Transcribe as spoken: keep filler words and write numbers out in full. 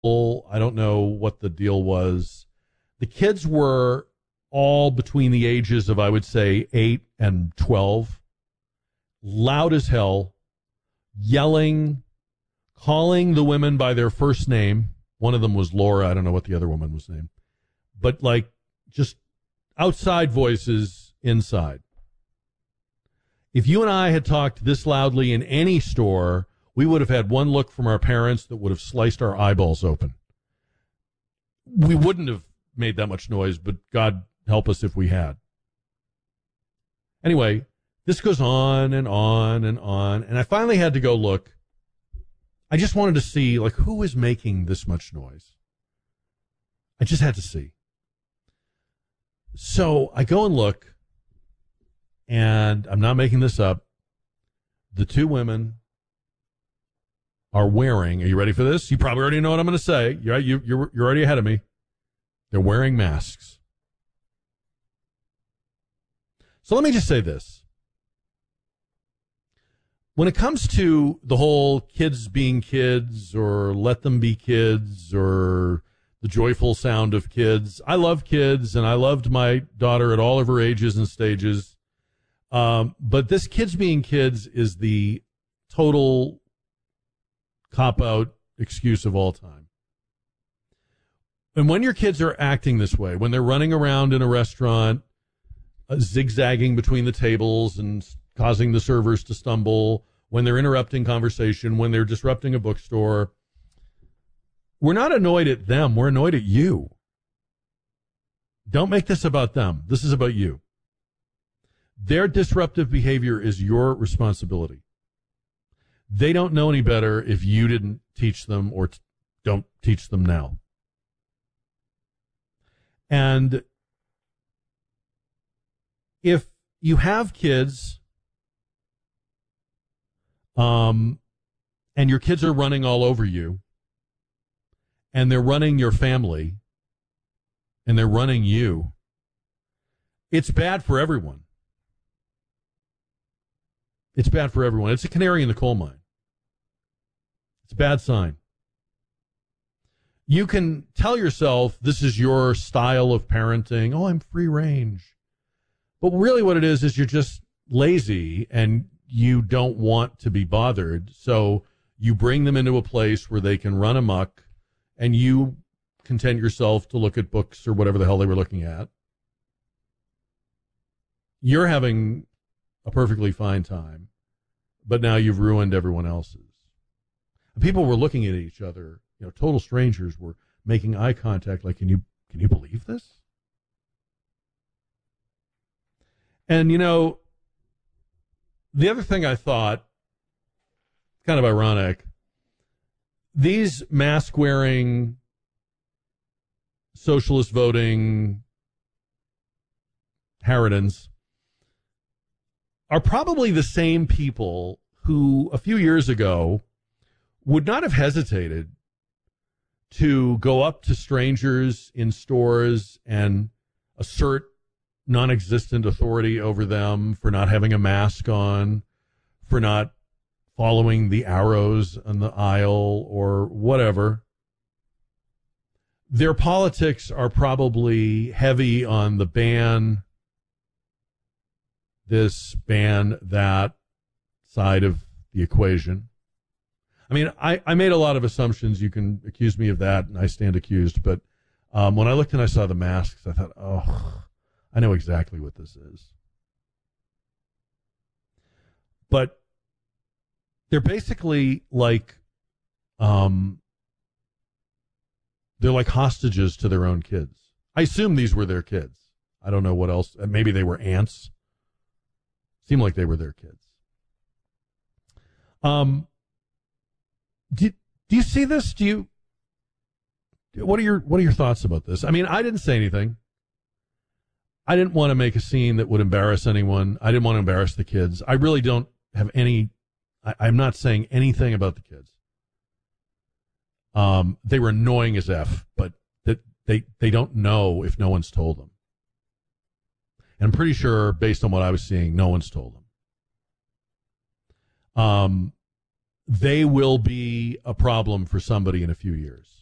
I don't know what the deal was. The kids were all between the ages of, I would say, eight and twelve. Loud as hell, yelling, calling the women by their first name. One of them was Laura. I don't know what the other woman was named. But, like, just outside voices inside. If you and I had talked this loudly in any store, we would have had one look from our parents that would have sliced our eyeballs open. We wouldn't have made that much noise, but God help us if we had. Anyway, this goes on and on and on, and I finally had to go look. I just wanted to see, like, who is making this much noise? I just had to see. So I go and look, and I'm not making this up. The two women are wearing, are you ready for this? You probably already know what I'm going to say. You're, you, you're, you're already ahead of me. They're wearing masks. So let me just say this. When it comes to the whole kids being kids or let them be kids or the joyful sound of kids, I love kids and I loved my daughter at all of her ages and stages. Um, but this kids being kids is the total cop-out excuse of all time. And when your kids are acting this way, when they're running around in a restaurant, uh, zigzagging between the tables and causing the servers to stumble, when they're interrupting conversation, when they're disrupting a bookstore, we're not annoyed at them. We're annoyed at you. Don't make this about them. This is about you. Their disruptive behavior is your responsibility. They don't know any better if you didn't teach them or t- don't teach them now. And if you have kids, um, and your kids are running all over you, and they're running your family, and they're running you, it's bad for everyone. It's bad for everyone. It's a canary in the coal mine. It's a bad sign. You can tell yourself this is your style of parenting. Oh, I'm free range. But really what it is is you're just lazy and you don't want to be bothered. So you bring them into a place where they can run amok and you content yourself to look at books or whatever the hell they were looking at. You're having a perfectly fine time, but now you've ruined everyone else's. People were looking at each other. You know, total strangers were making eye contact like, can you can you believe this? And, you know, the other thing I thought, kind of ironic, these mask-wearing, socialist voting harridans are probably the same people who a few years ago would not have hesitated to go up to strangers in stores and assert non-existent authority over them for not having a mask on, for not following the arrows on the aisle or whatever. Their politics are probably heavy on the ban this, ban that side of the equation. I mean, I, I made a lot of assumptions. You can accuse me of that, and I stand accused. But um, when I looked and I saw the masks, I thought, oh, I know exactly what this is. But they're basically like, um, they're like hostages to their own kids. I assume these were their kids. I don't know what else. Maybe they were aunts. Seemed like they were their kids. Um. Do, do you see this? Do you? What are your What are your thoughts about this? I mean, I didn't say anything. I didn't want to make a scene that would embarrass anyone. I didn't want to embarrass the kids. I really don't have any. I, I'm not saying anything about the kids. Um, they were annoying as F, but that they they don't know if no one's told them. And I'm pretty sure, based on what I was seeing, no one's told them. Um. They will be a problem for somebody in a few years.